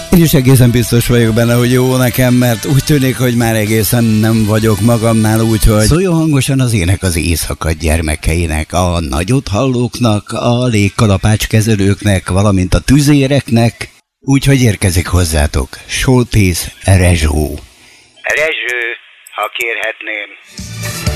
Én is egészen biztos vagyok benne, hogy jó nekem, mert úgy tűnik, hogy már egészen nem vagyok magamnál, úgyhogy szóljon hangosan az ének az éjszaka gyermekeinek, a nagyot hallóknak, a légkalapácskezelőknek, valamint a tüzéreknek, úgyhogy érkezik hozzátok Soltész Rezsó. Rezső, ha kérhetném.